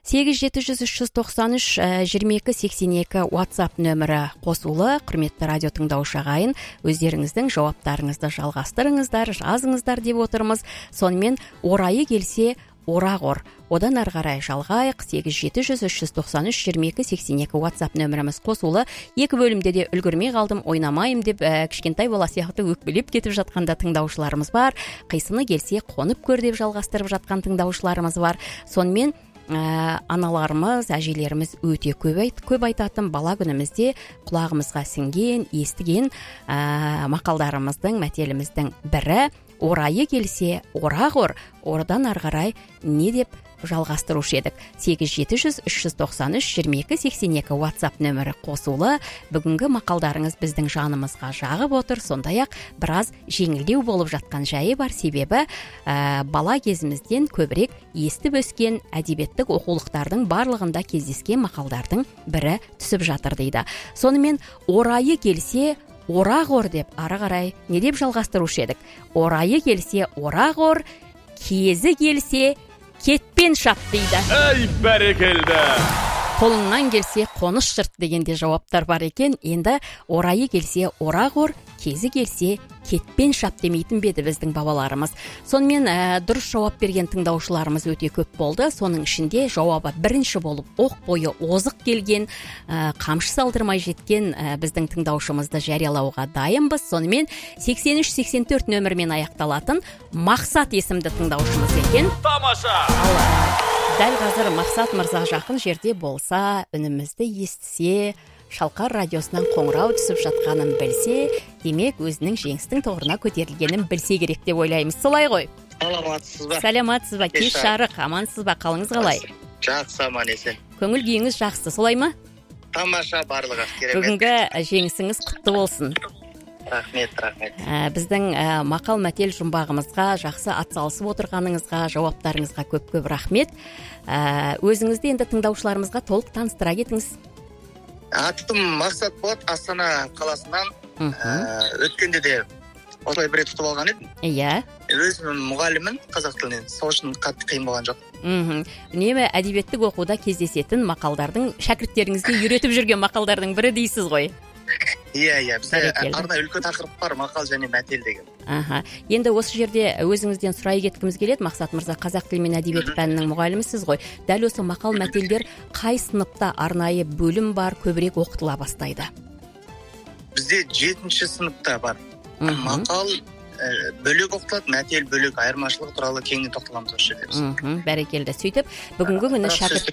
8-700-393-22-82 WhatsApp нөмірі қосулы. Құрметті радио тыңдаушы ағайын, өздеріңіздің жауаптарыңызды жалғастырыңыздар, жазыңыздар деп отырмыз. Сонымен орайы келсе орақ ор. Одан ары қарай жалғайық. 8-700-393-22-82 WhatsApp нөміріміз қосулы. Екі бөлімде де үлгірмей қалдым, ойнамайым деп кішкентай бала сияқты өкпелеп кетіп жатқанда тыңдаушыларымыз бар. Қисыны келсе қонып көр деп жалғастырып жатқан тыңдаушыларымыз бар. Сонымен аналарымыз, әжелеріміз өте көп айтатын бала күнімізде құлағымызға сіңген, естіген мақалдарымыздың, мәтеліміздің бірі орайы келсе орақ ор. Oradan ары қарай не деп жалғастырушы едік. 8-700-393-22-82 WhatsApp нөмірі қосулы. Бүгінгі мақалдарыңыз біздің жанымызға жағып отыр. Сондай-ақ біраз жеңілдеу болып жатқан жайы бар. Себебі бала кезімізден көбірек естіп өскен әдебиеттік оқулықтардың барлығында кездескен мақалдардың бірі түсіп жатыр дейді. Сонымен орайы келсе орақ ор деп ары қарай не деп жалғастырушы едік. Орайы келсе орақ ор, кезі келсе кетпен шап дейді. Ей, бәрекелді! Қолыңнан келсе қоныс жырт дегенде жауаптар бар екен. Енді орайы келсе орақ ор, кезі келсе кетпен шап демейтін беді біздің бабаларымыз. Сонымен дұрыс жауап берген тыңдаушыларымыз өте көп болды. Соның ішінде жауабы бірінші болып оқ бойы озық келген, қамшы салдырмай жеткен біздің тыңдаушымызды жариялауға дайынбыз. Сонымен 83-84 нөмірмен аяқталатын Мақсат есімді тыңдаушымыз екен. Тамаша! Дәл қазір Мақсат мырза жақын жерде болса, үнімізді естісе, Шалқар радиосынан қоңырау түсіп жатқанын білсе, демек өзінің жеңістің тұғырына көтерілгенін білсе керек деп ойлаймыз. Солай ғой? Саламатсыз ба? Саламатсыз ба? Кеш жарық, амансыз ба? Қалыңыз қалай? Жақсы, аман есен. Көңіл күйіңіз жақсы, солай ма? Тамаша, барлығы керемет. Бүгінгі жеңісіңіз құтты болсын. Рахмет. Біздің мақал мәтел жұмбағымызға жақсы атсалысып отырғаныңызға, жауаптарыңызға көп рахмет. Өзіңізді енді тыңдаушыларымызға толық таныстыра кетіңіз. Атым Мақсат болады, Астана қаласынан. Өткенде де осылай бір рет ұтып алған едім. Иә. Өзім мұғалімін қазақ тілінен, сол үшін қатты қиын болған жоқ. Үнемі әдебиеттік оқуда кездесетін мақалдардың, шәкірттеріңізге үйретіп жүрген мақалдардың бірі дейсіз ғой? Иә, бізде арнайы үлкен тақырып бар, мақал және мәтел деген. Енді осы жерде өзіңізден сұрай кеткіміз келеді, Мақсат мырза, қазақ тілі мен әдебиет пәнінің мұғалімісіз ғой. Дәл осы мақал мәтелдер қай сыныпта арнайы бөлім бар, көбірек оқытыла бастайды? Бізде 7-ші сыныпта бар. Мақал бөлек оқытылады, мәтел бөлек, айырмашылығы туралы кеңінен тоқталамыз осы жерде. Бәрекелді. Сөйтіп, бүгінгі күні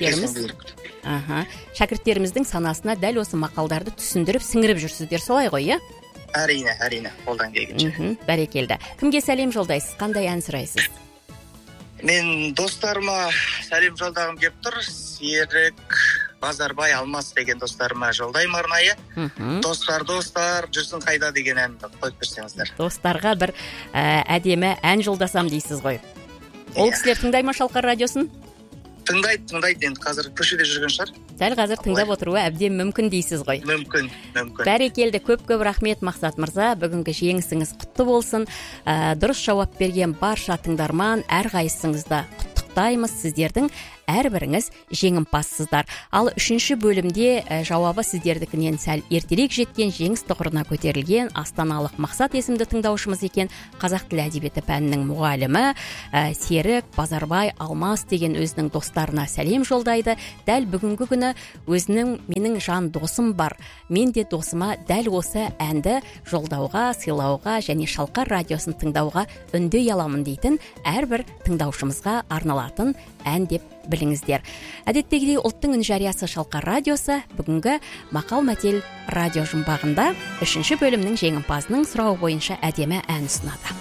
шәкірттеріміздің санасына дәл осы мақалдарды түсіндіріп, сіңіріп жүрсіздер, солай ғой, иә? Әрине, қолдан келгенше. Бәрекелді. Кімге сәлем жолдайсыз? Қандай ән сұрайсыз? Мен достарыма сәлем жолдағым келіп тұр. Серік, Базарбай, Алмас деген достарыма жолдаймын арнайы. Достар, жүрсін қайда деген әнді қойып берсеңіздер. Достарға бір әдемі ән жолдасам дейсіз ғой. Ол кісілер тыңдай ма Шалқар радиосын? Тыңдайды, енді қазір көшеде жүрген шығар. Дәл қазір тыңдап отыруы әбден мүмкін дейсіз ғой. Мүмкін. Бәрекелді, көп рахмет Мақсат мырза. Бүгінгі жеңісіңіз құтты болсын. Дұрыс жауап берген барша тыңдарман әрқайсыңызды құттықтаймыз. Сіздердің әрбіріңіз жеңімпазсыздар. Ал 3-ші бөлімде жауабы сіздердікінен сәл ертерек жеткен, жеңіс тұғырына көтерілген астаналық Мақсат есімді тыңдаушымыз екен. Қазақ тілі әдебиеті пәнінің мұғалімі Серік, Базарбай, Алмас деген өзінің достарына сәлем жолдайды. Дәл бүгінгі күні менің жан досым бар. Мен де досыма дәл осы әнді жолдауға, сыйлауға және Шалқар радиосын тыңдауға үндей аламын дейтін әрбір тыңдаушымызға арналатын ән деп біліңіздер. Әдеттегідей ұлттың үн жариясы Шалқар радиосы бүгінгі мақал мәтел радио жұмбағында 3-ші бөлімнің жеңімпазының сұрауы бойынша әдемі ән ұсынады.